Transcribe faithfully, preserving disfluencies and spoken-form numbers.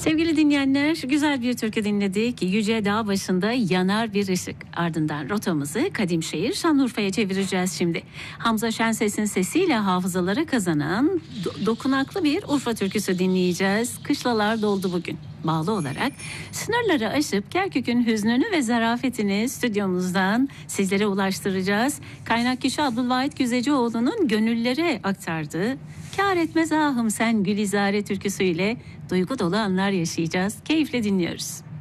Sevgili dinleyenler, güzel bir türkü dinledik. Yüce Dağ başında yanar bir ışık. Ardından rotamızı Kadimşehir Şanlıurfa'ya çevireceğiz şimdi. Hamza Şenses'in sesiyle hafızalara kazanan do- dokunaklı bir Urfa türküsü dinleyeceğiz. Kışlalar doldu bugün. Bağlı olarak sınırları aşıp Kerkük'ün hüznünü ve zarafetini stüdyomuzdan sizlere ulaştıracağız. Kaynak kişi Abdülvahit Güzecioğlu'nun gönüllere aktardığı "Kâr etmez ahım sen Gülizare" türküsüyle duygu dolu anlar yaşayacağız. Keyifle dinliyoruz.